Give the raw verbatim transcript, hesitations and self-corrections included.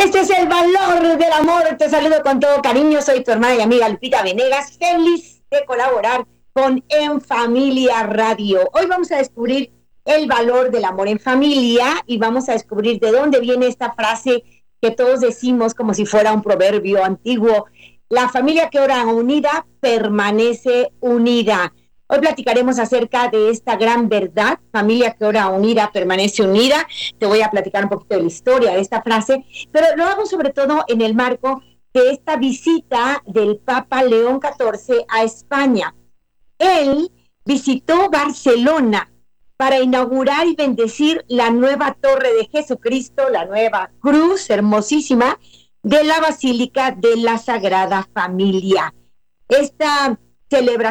Este es el valor del amor. Te saludo con todo cariño. Soy tu hermana y amiga Lupita Venegas. Feliz de colaborar con En Familia Radio. Hoy vamos a descubrir el valor del amor en familia y vamos a descubrir de dónde viene esta frase que todos decimos como si fuera un proverbio antiguo. La familia que ora unida permanece unida. Hoy platicaremos acerca de esta gran verdad, familia que ora unida permanece unida. Te voy a platicar un poquito de la historia de esta frase, pero lo hago sobre todo en el marco de esta visita del Papa León catorce a España. Él visitó Barcelona para inaugurar y bendecir la nueva Torre de Jesucristo, la nueva cruz hermosísima de la Basílica de la Sagrada Familia. Esta celebración